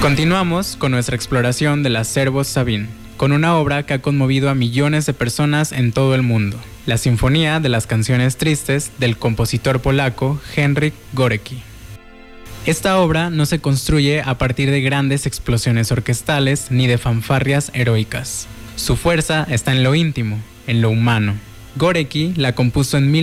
Continuamos con nuestra exploración de la Servos Sabin, con una obra que ha conmovido a millones de personas en todo el mundo, la Sinfonía de las Canciones Tristes del compositor polaco Henryk Górecki. Esta obra no se construye a partir de grandes explosiones orquestales ni de fanfarrias heroicas. Su fuerza está en lo íntimo, en lo humano. Górecki la compuso en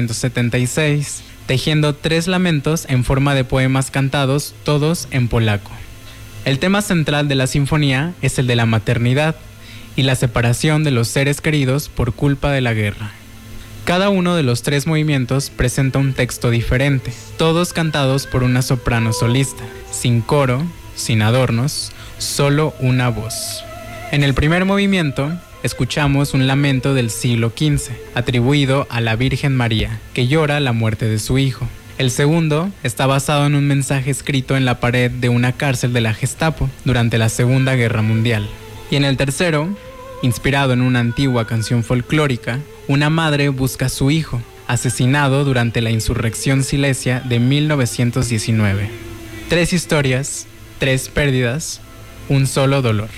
1976, tejiendo 3 lamentos en forma de poemas cantados, todos en polaco. El tema central de la sinfonía es el de la maternidad y la separación de los seres queridos por culpa de la guerra. Cada uno de los 3 movimientos presenta un texto diferente, todos cantados por una soprano solista, sin coro, sin adornos, solo una voz. En el primer movimiento, escuchamos un lamento del siglo XV, atribuido a la Virgen María, que llora la muerte de su hijo. El segundo está basado en un mensaje escrito en la pared de una cárcel de la Gestapo durante la Segunda Guerra Mundial. Y en el tercero, inspirado en una antigua canción folclórica, una madre busca a su hijo, asesinado durante la insurrección silesia de 1919. 3 historias, 3 pérdidas, un solo dolor.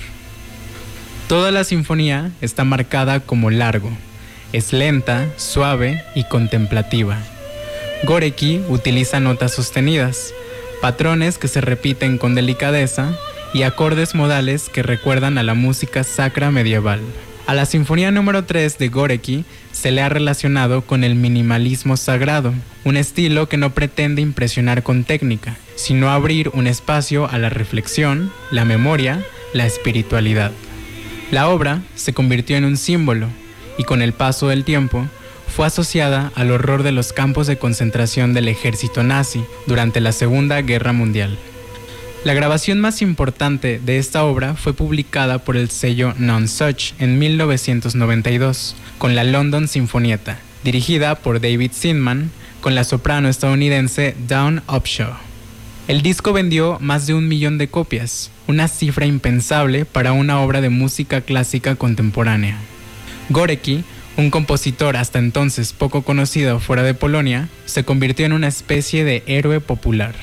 Toda la sinfonía está marcada como largo. Es lenta, suave y contemplativa. Górecki utiliza notas sostenidas, patrones que se repiten con delicadeza y acordes modales que recuerdan a la música sacra medieval. A la Sinfonía número 3 de Górecki se le ha relacionado con el minimalismo sagrado, un estilo que no pretende impresionar con técnica, sino abrir un espacio a la reflexión, la memoria, la espiritualidad. La obra se convirtió en un símbolo y con el paso del tiempo fue asociada al horror de los campos de concentración del ejército nazi durante la Segunda Guerra Mundial. La grabación más importante de esta obra fue publicada por el sello Nonesuch en 1992, con la London Sinfonietta, dirigida por David Zinman, con la soprano estadounidense Dawn Upshaw. El disco vendió más de 1 millón de copias, una cifra impensable para una obra de música clásica contemporánea. Górecki, un compositor hasta entonces poco conocido fuera de Polonia, se convirtió en una especie de héroe popular.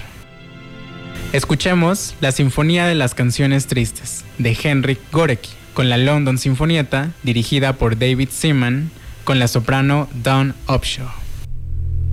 Escuchemos la Sinfonía de las Canciones Tristes, de Henryk Górecki, con la London Sinfonietta, dirigida por David Zinman, con la soprano Dawn Upshaw.